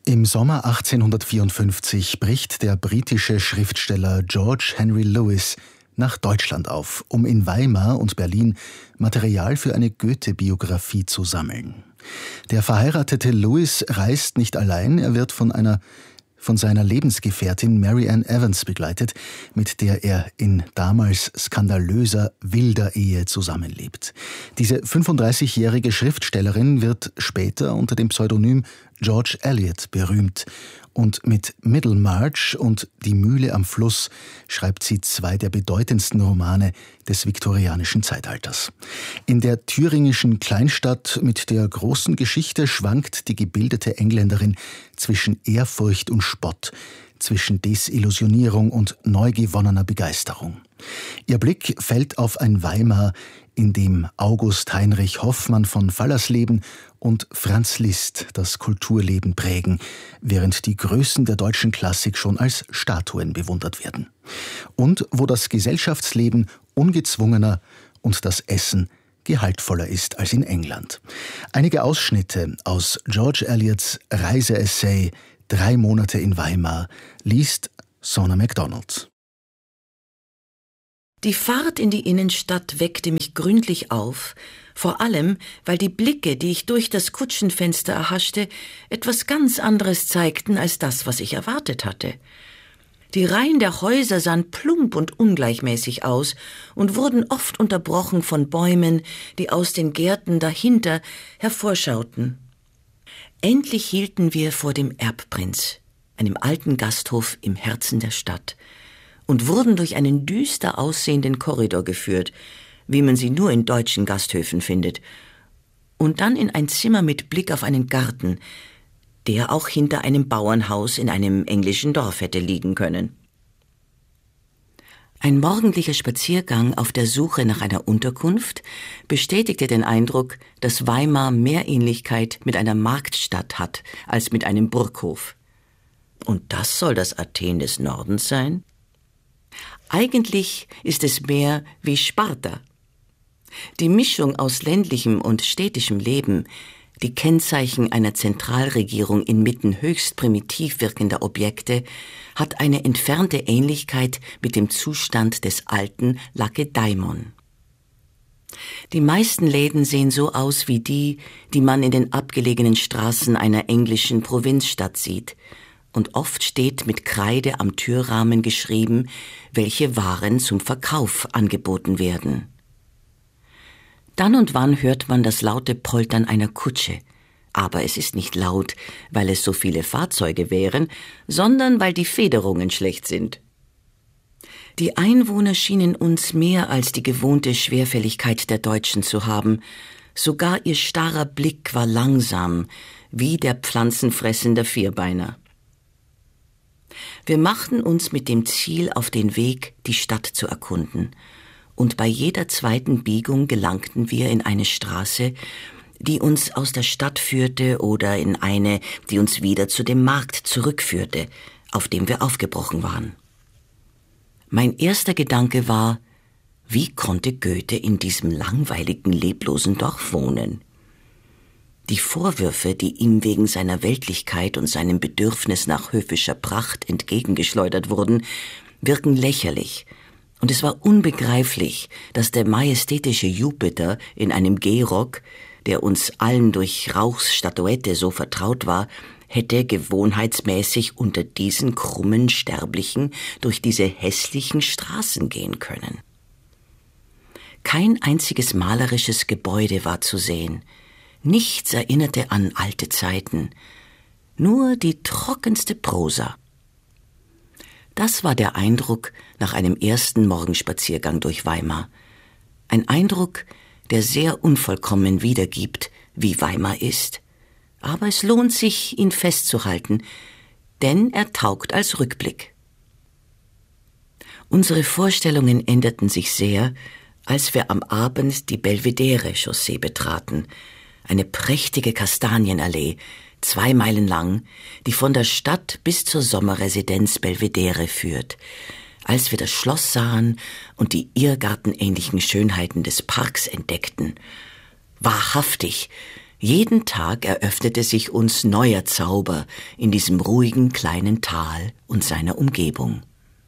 Im Sommer 1854 bricht der britische Schriftsteller George Henry Lewes nach Deutschland auf, um in Weimar und Berlin Material für eine Goethe-Biografie zu sammeln. Der verheiratete Lewis reist nicht allein, er wird von seiner Lebensgefährtin Mary Ann Evans begleitet, mit der er in damals skandalöser, wilder Ehe zusammenlebt. Diese 35-jährige Schriftstellerin wird später unter dem Pseudonym George Eliot berühmt und mit Middlemarch und Die Mühle am Fluss schreibt sie zwei der bedeutendsten Romane des viktorianischen Zeitalters. In der thüringischen Kleinstadt mit der großen Geschichte schwankt die gebildete Engländerin zwischen Ehrfurcht und Spott, zwischen Desillusionierung und neu gewonnener Begeisterung. Ihr Blick fällt auf ein Weimar, in dem August Heinrich Hoffmann von Fallersleben und Franz Liszt das Kulturleben prägen, während die Größen der deutschen Klassik schon als Statuen bewundert werden. Und wo das Gesellschaftsleben ungezwungener und das Essen gehaltvoller ist als in England. Einige Ausschnitte aus George Eliots Reiseessay 3 Monate in Weimar liest Sona MacDonald. Die Fahrt in die Innenstadt weckte mich gründlich auf, vor allem, weil die Blicke, die ich durch das Kutschenfenster erhaschte, etwas ganz anderes zeigten als das, was ich erwartet hatte. Die Reihen der Häuser sahen plump und ungleichmäßig aus und wurden oft unterbrochen von Bäumen, die aus den Gärten dahinter hervorschauten. Endlich hielten wir vor dem Erbprinz, einem alten Gasthof im Herzen der Stadt, und wurden durch einen düster aussehenden Korridor geführt, wie man sie nur in deutschen Gasthöfen findet, und dann in ein Zimmer mit Blick auf einen Garten, der auch hinter einem Bauernhaus in einem englischen Dorf hätte liegen können. Ein morgendlicher Spaziergang auf der Suche nach einer Unterkunft bestätigte den Eindruck, dass Weimar mehr Ähnlichkeit mit einer Marktstadt hat als mit einem Burghof. Und das soll das Athen des Nordens sein? Eigentlich ist es mehr wie Sparta. Die Mischung aus ländlichem und städtischem Leben, die Kennzeichen einer Zentralregierung inmitten höchst primitiv wirkender Objekte, hat eine entfernte Ähnlichkeit mit dem Zustand des alten Lakedaimon. Die meisten Läden sehen so aus wie die man in den abgelegenen Straßen einer englischen Provinzstadt sieht, und oft steht mit Kreide am Türrahmen geschrieben, welche Waren zum Verkauf angeboten werden. Dann und wann hört man das laute Poltern einer Kutsche, aber es ist nicht laut, weil es so viele Fahrzeuge wären, sondern weil die Federungen schlecht sind. Die Einwohner schienen uns mehr als die gewohnte Schwerfälligkeit der Deutschen zu haben, sogar ihr starrer Blick war langsam, wie der pflanzenfressender Vierbeiner. Wir machten uns mit dem Ziel auf den Weg, die Stadt zu erkunden, und bei jeder zweiten Biegung gelangten wir in eine Straße, die uns aus der Stadt führte, oder in eine, die uns wieder zu dem Markt zurückführte, auf dem wir aufgebrochen waren. Mein erster Gedanke war, wie konnte Goethe in diesem langweiligen, leblosen Dorf wohnen? Die Vorwürfe, die ihm wegen seiner Weltlichkeit und seinem Bedürfnis nach höfischer Pracht entgegengeschleudert wurden, wirken lächerlich, und es war unbegreiflich, dass der majestätische Jupiter in einem Gehrock, der uns allen durch Rauchs Statuette so vertraut war, hätte gewohnheitsmäßig unter diesen krummen Sterblichen durch diese hässlichen Straßen gehen können. Kein einziges malerisches Gebäude war zu sehen. Nichts erinnerte an alte Zeiten, nur die trockenste Prosa. Das war der Eindruck nach einem ersten Morgenspaziergang durch Weimar. Ein Eindruck, der sehr unvollkommen wiedergibt, wie Weimar ist. Aber es lohnt sich, ihn festzuhalten, denn er taugt als Rückblick. Unsere Vorstellungen änderten sich sehr, als wir am Abend die Belvedere-Chaussee betraten, eine prächtige Kastanienallee, 2 Meilen lang, die von der Stadt bis zur Sommerresidenz Belvedere führt. Als wir das Schloss sahen und die irrgartenähnlichen Schönheiten des Parks entdeckten, wahrhaftig, Jeden Tag eröffnete sich uns neuer Zauber in diesem ruhigen kleinen Tal und seiner Umgebung.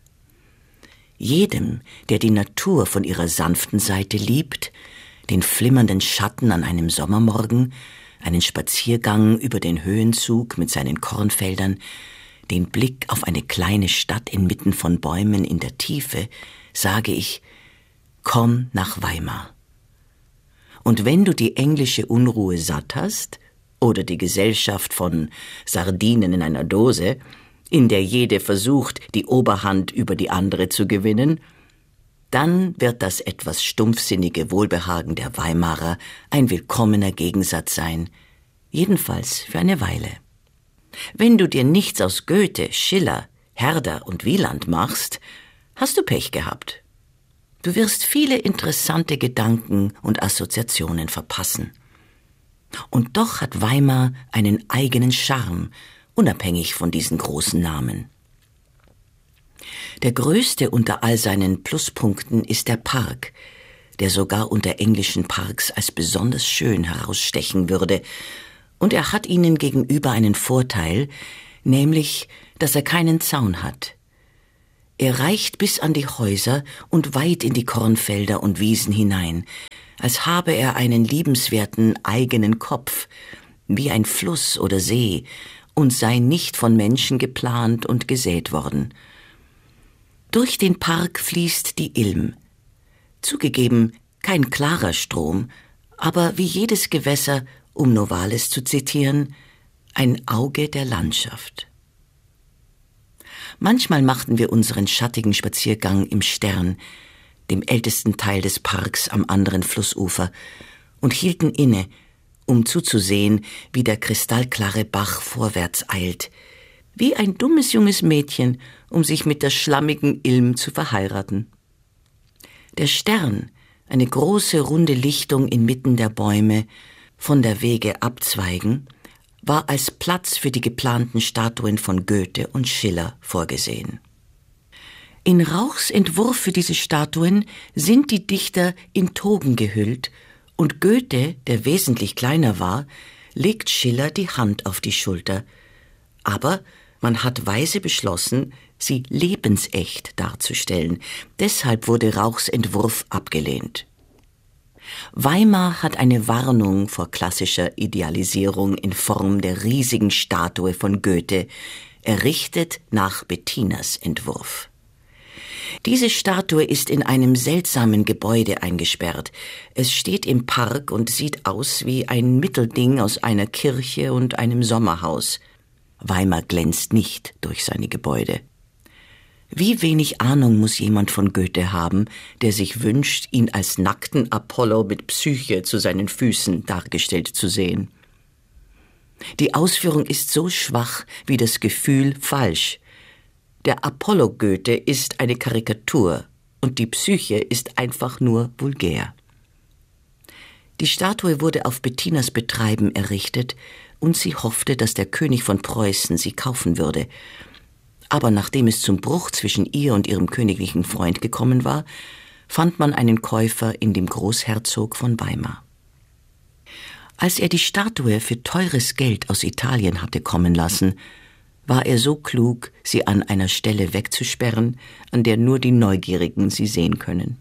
Jedem, der die Natur von ihrer sanften Seite liebt, den flimmernden Schatten an einem Sommermorgen, einen Spaziergang über den Höhenzug mit seinen Kornfeldern, den Blick auf eine kleine Stadt inmitten von Bäumen in der Tiefe, sage ich, komm nach Weimar. Und wenn du die englische Unruhe satt hast oder die Gesellschaft von Sardinen in einer Dose, in der jede versucht, die Oberhand über die andere zu gewinnen, dann wird das etwas stumpfsinnige Wohlbehagen der Weimarer ein willkommener Gegensatz sein, jedenfalls für eine Weile. Wenn du dir nichts aus Goethe, Schiller, Herder und Wieland machst, hast du Pech gehabt. Du wirst viele interessante Gedanken und Assoziationen verpassen. Und doch hat Weimar einen eigenen Charme, unabhängig von diesen großen Namen. Der größte unter all seinen Pluspunkten ist der Park, der sogar unter englischen Parks als besonders schön herausstechen würde. Und er hat ihnen gegenüber einen Vorteil, nämlich, dass er keinen Zaun hat. Er reicht bis an die Häuser und weit in die Kornfelder und Wiesen hinein, als habe er einen liebenswerten eigenen Kopf, wie ein Fluss oder See, und sei nicht von Menschen geplant und gesät worden. Durch den Park fließt die Ilm. Zugegeben, kein klarer Strom, aber wie jedes Gewässer, um Novalis zu zitieren, ein Auge der Landschaft. Manchmal machten wir unseren schattigen Spaziergang im Stern, dem ältesten Teil des Parks am anderen Flussufer, und hielten inne, um zuzusehen, wie der kristallklare Bach vorwärts eilt, wie ein dummes junges Mädchen, um sich mit der schlammigen Ilm zu verheiraten. Der Stern, eine große runde Lichtung inmitten der Bäume, von der Wege abzweigen, war als Platz für die geplanten Statuen von Goethe und Schiller vorgesehen. In Rauchs Entwurf für diese Statuen sind die Dichter in Togen gehüllt und Goethe, der wesentlich kleiner war, legt Schiller die Hand auf die Schulter. Aber man hat weise beschlossen, sie lebensecht darzustellen. Deshalb wurde Rauchs Entwurf abgelehnt. Weimar hat eine Warnung vor klassischer Idealisierung in Form der riesigen Statue von Goethe, errichtet nach Bettinas Entwurf. Diese Statue ist in einem seltsamen Gebäude eingesperrt. Es steht im Park und sieht aus wie ein Mittelding aus einer Kirche und einem Sommerhaus. Weimar glänzt nicht durch seine Gebäude. Wie wenig Ahnung muss jemand von Goethe haben, der sich wünscht, ihn als nackten Apollo mit Psyche zu seinen Füßen dargestellt zu sehen. Die Ausführung ist so schwach wie das Gefühl falsch. Der Apollo-Goethe ist eine Karikatur und die Psyche ist einfach nur vulgär. Die Statue wurde auf Bettinas Betreiben errichtet und sie hoffte, dass der König von Preußen sie kaufen würde. Aber nachdem es zum Bruch zwischen ihr und ihrem königlichen Freund gekommen war, fand man einen Käufer in dem Großherzog von Weimar. Als er die Statue für teures Geld aus Italien hatte kommen lassen, war er so klug, sie an einer Stelle wegzusperren, an der nur die Neugierigen sie sehen können.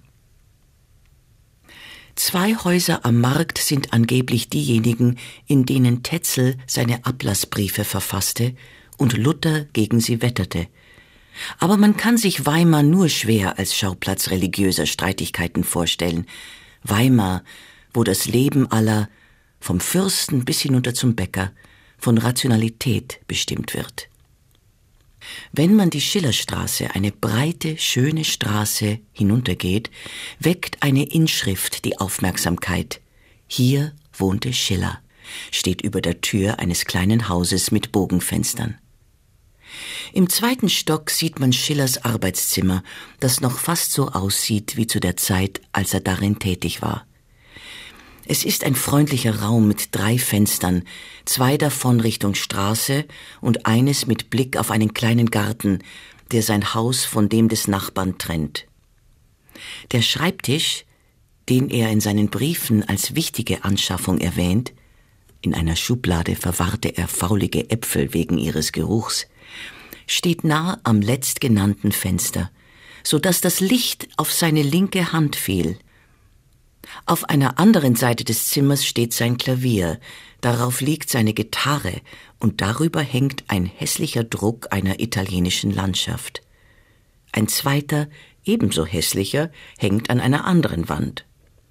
2 Häuser am Markt sind angeblich diejenigen, in denen Tetzel seine Ablassbriefe verfasste und Luther gegen sie wetterte. Aber man kann sich Weimar nur schwer als Schauplatz religiöser Streitigkeiten vorstellen. Weimar, wo das Leben aller, vom Fürsten bis hinunter zum Bäcker, von Rationalität bestimmt wird. Wenn man die Schillerstraße, eine breite, schöne Straße, hinuntergeht, weckt eine Inschrift die Aufmerksamkeit. Hier wohnte Schiller, steht über der Tür eines kleinen Hauses mit Bogenfenstern. Im 2. Stock sieht man Schillers Arbeitszimmer, das noch fast so aussieht wie zu der Zeit, als er darin tätig war. Es ist ein freundlicher Raum mit 3 Fenstern, 2 davon Richtung Straße und eines mit Blick auf einen kleinen Garten, der sein Haus von dem des Nachbarn trennt. Der Schreibtisch, den er in seinen Briefen als wichtige Anschaffung erwähnt, in einer Schublade verwahrte er faulige Äpfel wegen ihres Geruchs, steht nah am letztgenannten Fenster, so dass das Licht auf seine linke Hand fiel. Auf einer anderen Seite des Zimmers steht sein Klavier, darauf liegt seine Gitarre und darüber hängt ein hässlicher Druck einer italienischen Landschaft. Ein zweiter, ebenso hässlicher, hängt an einer anderen Wand.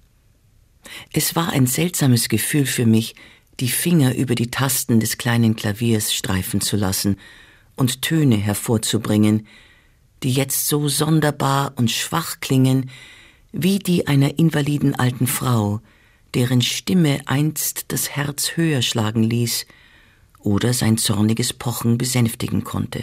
Es war ein seltsames Gefühl für mich, die Finger über die Tasten des kleinen Klaviers streifen zu lassen und Töne hervorzubringen, die jetzt so sonderbar und schwach klingen, wie die einer invaliden alten Frau, deren Stimme einst das Herz höher schlagen ließ oder sein zorniges Pochen besänftigen konnte.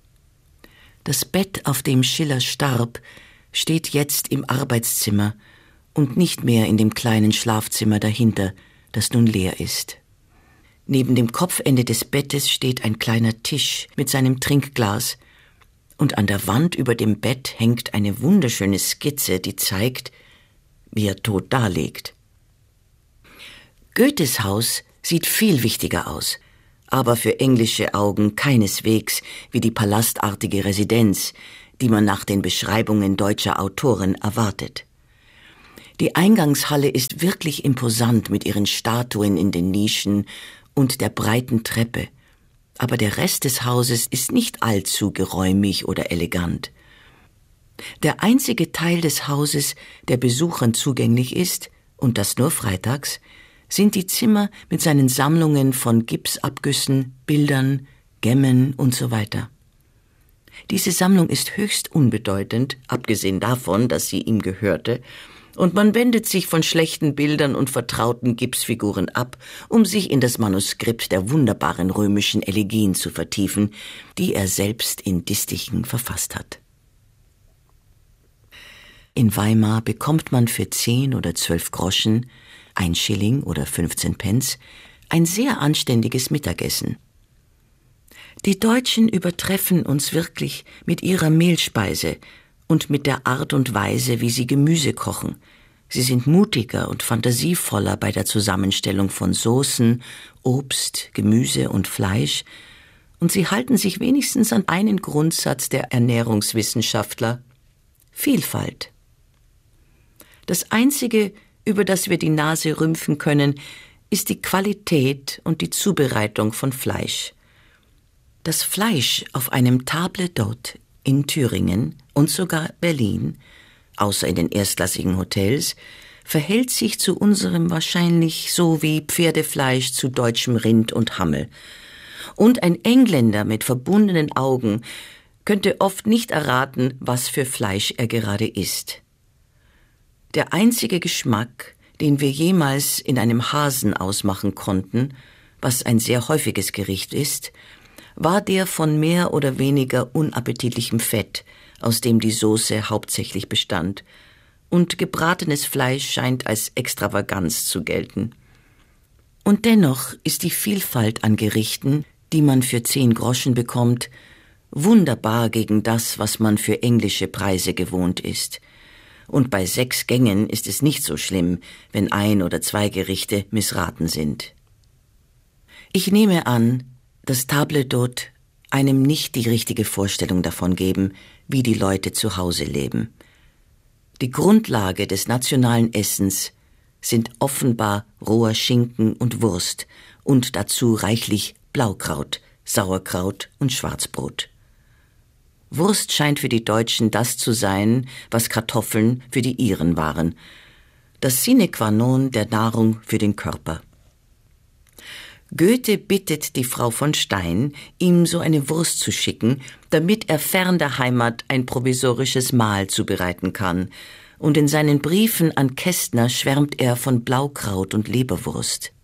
Das Bett, auf dem Schiller starb, steht jetzt im Arbeitszimmer und nicht mehr in dem kleinen Schlafzimmer dahinter, das nun leer ist. Neben dem Kopfende des Bettes steht ein kleiner Tisch mit seinem Trinkglas, und an der Wand über dem Bett hängt eine wunderschöne Skizze, die zeigt, wie er tot daliegt. Goethes Haus sieht viel wichtiger aus, aber für englische Augen keineswegs wie die palastartige Residenz, die man nach den Beschreibungen deutscher Autoren erwartet. Die Eingangshalle ist wirklich imposant mit ihren Statuen in den Nischen und der breiten Treppe, aber der Rest des Hauses ist nicht allzu geräumig oder elegant. Der einzige Teil des Hauses, der Besuchern zugänglich ist, und das nur freitags, sind die Zimmer mit seinen Sammlungen von Gipsabgüssen, Bildern, Gemmen und so weiter. Diese Sammlung ist höchst unbedeutend, abgesehen davon, dass sie ihm gehörte, und man wendet sich von schlechten Bildern und vertrauten Gipsfiguren ab, um sich in das Manuskript der wunderbaren römischen Elegien zu vertiefen, die er selbst in Distichen verfasst hat. In Weimar bekommt man für 10 oder 12 Groschen, 1 Schilling oder 15 Pence, ein sehr anständiges Mittagessen. Die Deutschen übertreffen uns wirklich mit ihrer Mehlspeise und mit der Art und Weise, wie sie Gemüse kochen. Sie sind mutiger und fantasievoller bei der Zusammenstellung von Soßen, Obst, Gemüse und Fleisch, und sie halten sich wenigstens an einen Grundsatz der Ernährungswissenschaftler: Vielfalt. Das Einzige, über das wir die Nase rümpfen können, ist die Qualität und die Zubereitung von Fleisch. Das Fleisch auf einem Table d'Hôte in Thüringen und sogar Berlin, außer in den erstklassigen Hotels, verhält sich zu unserem wahrscheinlich so wie Pferdefleisch zu deutschem Rind und Hammel. Und ein Engländer mit verbundenen Augen könnte oft nicht erraten, was für Fleisch er gerade isst. Der einzige Geschmack, den wir jemals in einem Hasen ausmachen konnten, was ein sehr häufiges Gericht ist, war der von mehr oder weniger unappetitlichem Fett, aus dem die Soße hauptsächlich bestand, und gebratenes Fleisch scheint als Extravaganz zu gelten. Und dennoch ist die Vielfalt an Gerichten, die man für 10 Groschen bekommt, wunderbar gegen das, was man für englische Preise gewohnt ist. Und bei 6 Gängen ist es nicht so schlimm, wenn 1 oder 2 Gerichte missraten sind. Ich nehme an, dass Table d'Hôte einem nicht die richtige Vorstellung davon geben, wie die Leute zu Hause leben. Die Grundlage des nationalen Essens sind offenbar roher Schinken und Wurst und dazu reichlich Blaukraut, Sauerkraut und Schwarzbrot. Wurst scheint für die Deutschen das zu sein, was Kartoffeln für die Iren waren, das Sine qua non der Nahrung für den Körper. Goethe bittet die Frau von Stein, ihm so eine Wurst zu schicken, damit er fern der Heimat ein provisorisches Mahl zubereiten kann, und in seinen Briefen an Kästner schwärmt er von Blaukraut und Leberwurst.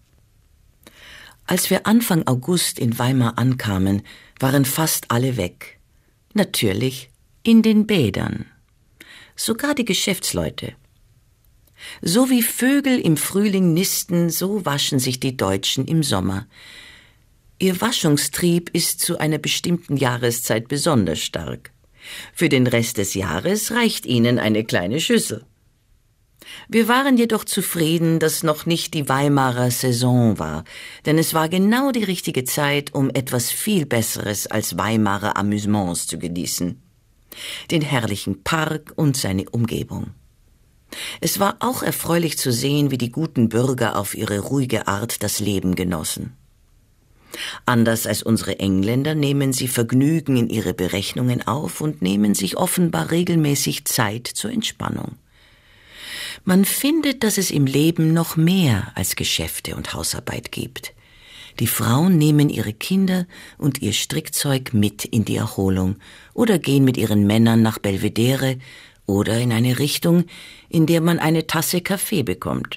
Als wir Anfang August in Weimar ankamen, waren fast alle weg. Natürlich in den Bädern. Sogar die Geschäftsleute. So wie Vögel im Frühling nisten, so waschen sich die Deutschen im Sommer. Ihr Waschungstrieb ist zu einer bestimmten Jahreszeit besonders stark. Für den Rest des Jahres reicht ihnen eine kleine Schüssel. Wir waren jedoch zufrieden, dass noch nicht die Weimarer Saison war, denn es war genau die richtige Zeit, um etwas viel Besseres als Weimarer Amüsements zu genießen. Den herrlichen Park und seine Umgebung. Es war auch erfreulich zu sehen, wie die guten Bürger auf ihre ruhige Art das Leben genossen. Anders als unsere Engländer nehmen sie Vergnügen in ihre Berechnungen auf und nehmen sich offenbar regelmäßig Zeit zur Entspannung. Man findet, dass es im Leben noch mehr als Geschäfte und Hausarbeit gibt. Die Frauen nehmen ihre Kinder und ihr Strickzeug mit in die Erholung oder gehen mit ihren Männern nach Belvedere oder in eine Richtung, in der man eine Tasse Kaffee bekommt.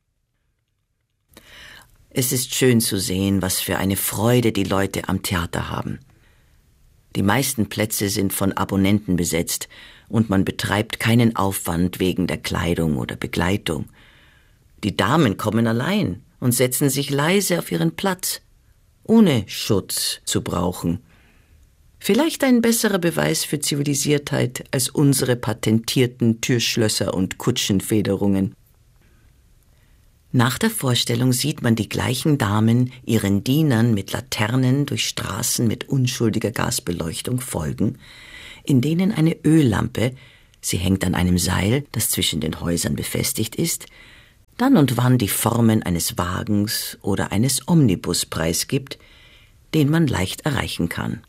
Es ist schön zu sehen, was für eine Freude die Leute am Theater haben. Die meisten Plätze sind von Abonnenten besetzt und man betreibt keinen Aufwand wegen der Kleidung oder Begleitung. Die Damen kommen allein und setzen sich leise auf ihren Platz, ohne Schutz zu brauchen. Vielleicht ein besserer Beweis für Zivilisiertheit als unsere patentierten Türschlösser und Kutschenfederungen. Nach der Vorstellung sieht man die gleichen Damen ihren Dienern mit Laternen durch Straßen mit unschuldiger Gasbeleuchtung folgen, in denen eine Öllampe, sie hängt an einem Seil, das zwischen den Häusern befestigt ist, dann und wann die Formen eines Wagens oder eines Omnibus preisgibt, den man leicht erreichen kann.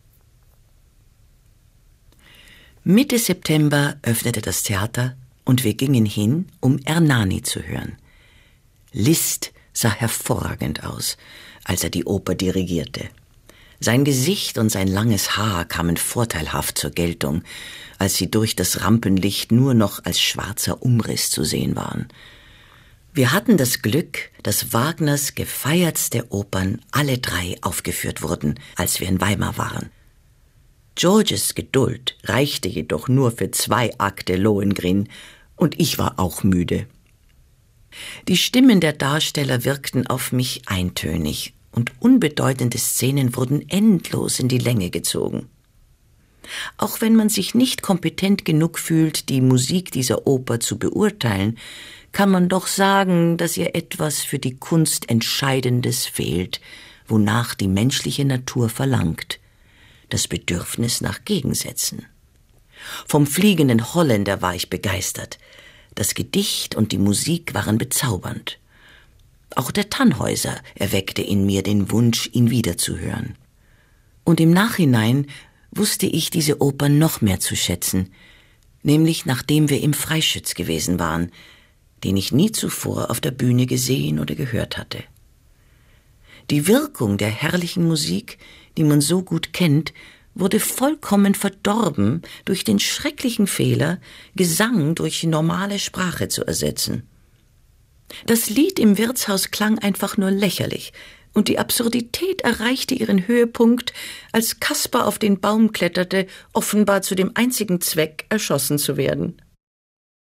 Mitte September öffnete das Theater und wir gingen hin, um Ernani zu hören. Liszt sah hervorragend aus, als er die Oper dirigierte. Sein Gesicht und sein langes Haar kamen vorteilhaft zur Geltung, als sie durch das Rampenlicht nur noch als schwarzer Umriss zu sehen waren. Wir hatten das Glück, dass Wagners gefeiertste Opern alle 3 aufgeführt wurden, als wir in Weimar waren. Georges Geduld reichte jedoch nur für 2 Akte Lohengrin und ich war auch müde. Die Stimmen der Darsteller wirkten auf mich eintönig und unbedeutende Szenen wurden endlos in die Länge gezogen. Auch wenn man sich nicht kompetent genug fühlt, die Musik dieser Oper zu beurteilen, kann man doch sagen, dass ihr etwas für die Kunst Entscheidendes fehlt, wonach die menschliche Natur verlangt: das Bedürfnis nach Gegensätzen. Vom fliegenden Holländer war ich begeistert. Das Gedicht und die Musik waren bezaubernd. Auch der Tannhäuser erweckte in mir den Wunsch, ihn wiederzuhören. Und im Nachhinein wusste ich diese Oper noch mehr zu schätzen, nämlich nachdem wir im Freischütz gewesen waren, den ich nie zuvor auf der Bühne gesehen oder gehört hatte. Die Wirkung der herrlichen Musik, die man so gut kennt, wurde vollkommen verdorben durch den schrecklichen Fehler, Gesang durch normale Sprache zu ersetzen. Das Lied im Wirtshaus klang einfach nur lächerlich, und die Absurdität erreichte ihren Höhepunkt, als Kaspar auf den Baum kletterte, offenbar zu dem einzigen Zweck, erschossen zu werden.